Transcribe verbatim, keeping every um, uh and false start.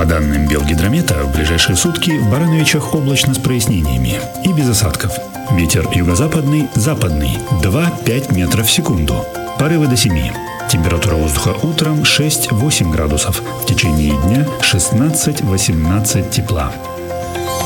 По данным Белгидромета, в ближайшие сутки в Барановичах облачно с прояснениями и без осадков. Ветер юго-западный, западный два-пять метров в секунду. Порывы до семи. Температура воздуха утром шесть-восемь градусов. В течение дня шестнадцать-восемнадцать тепла.